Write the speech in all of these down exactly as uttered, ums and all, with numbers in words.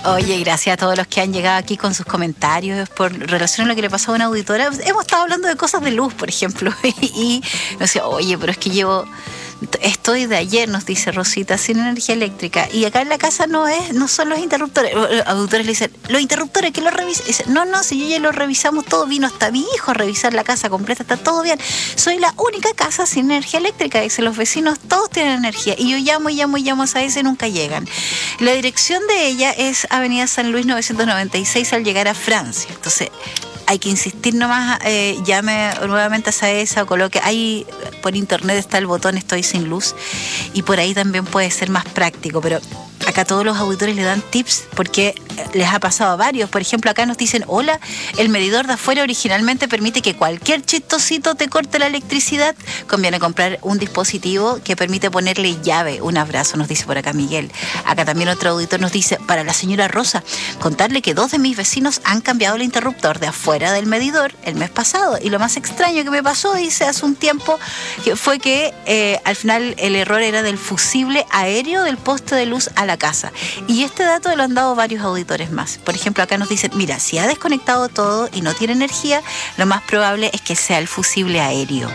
Oye, gracias a todos los que han llegado aquí con sus comentarios por relación a lo que le pasó a una auditora. Hemos estado hablando de cosas de luz, por ejemplo, y nos decía, oye, pero es que llevo... Estoy de ayer, nos dice Rosita, sin energía eléctrica. Y acá en la casa no es, no son los interruptores. Los auditores le dicen, los interruptores que los revisan. Dice, no, no, si yo ya lo revisamos todo, vino hasta mi hijo a revisar la casa completa, está todo bien. Soy la única casa sin energía eléctrica. Dice, los vecinos todos tienen energía. Y yo llamo y llamo y llamo a esa y nunca llegan. La dirección de ella es Avenida San Luis novecientos noventa y seis al llegar a Francia. Entonces, hay que insistir nomás, eh, llame nuevamente a Saesa o coloque, ahí por internet está el botón estoy sin luz y por ahí también puede ser más práctico, pero acá todos los auditores le dan tips porque les ha pasado a varios. Por ejemplo, acá nos dicen, hola, el medidor de afuera originalmente permite que cualquier chistosito te corte la electricidad. Conviene comprar un dispositivo que permite ponerle llave. Un abrazo, nos dice por acá Miguel. Acá también otro auditor nos dice, para la señora Rosa, contarle que dos de mis vecinos han cambiado el interruptor de afuera del medidor el mes pasado. Y lo más extraño que me pasó, dice, hace un tiempo, que fue que eh, al final el error era del fusible aéreo del poste de luz a la casa. Y este dato lo han dado varios auditores más. Por ejemplo, acá nos dicen, mira, si ha desconectado todo y no tiene energía, lo más probable es que sea el fusible aéreo.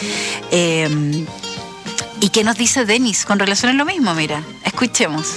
Eh, ¿Y qué nos dice Denis con relación a lo mismo? Mira, escuchemos.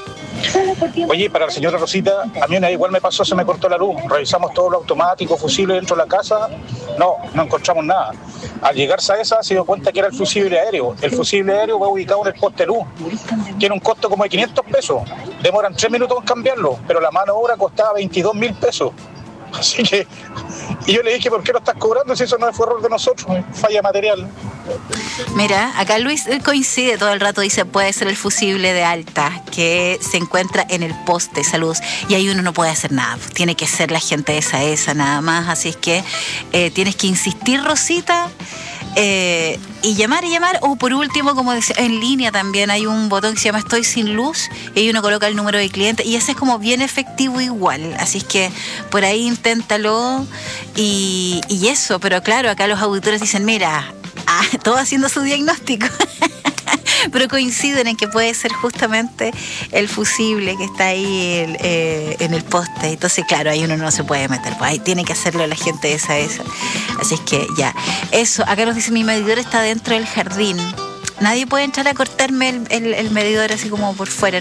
Oye, para la señora Rosita, a mí una vez igual me pasó, se me cortó la luz. Revisamos todo lo automático, fusible dentro de la casa. No, no encontramos nada. Al llegar a esa, se dio cuenta que era el fusible aéreo. El fusible aéreo va ubicado en el poste de luz. Tiene un costo como de quinientos pesos. Demoran tres minutos en cambiarlo, pero la mano de obra costaba veintidós mil pesos. Así que, y yo le dije, ¿por qué lo estás cobrando si eso no fue error de nosotros? Falla material. Mira, acá Luis coincide todo el rato, dice, puede ser el fusible de alta que se encuentra en el poste, saludos, y ahí uno no puede hacer nada, tiene que ser la gente de esa esa nada más, así es que eh, tienes que insistir, Rosita, eh, y llamar y llamar, o por último, como decía, en línea también hay un botón que se llama estoy sin luz, y ahí uno coloca el número de cliente, y ese es como bien efectivo igual, así es que por ahí inténtalo, y, y eso, pero claro, acá los auditores dicen, mira, ah, todo haciendo su diagnóstico. Pero coinciden en que puede ser justamente el fusible que está ahí el, eh, en el poste. Entonces, claro, ahí uno no se puede meter. Pues ahí tiene que hacerlo la gente esa, esa. Así es que ya. Eso, acá nos dice, mi medidor está dentro del jardín. Nadie puede entrar a cortarme el, el, el medidor así como por fuera.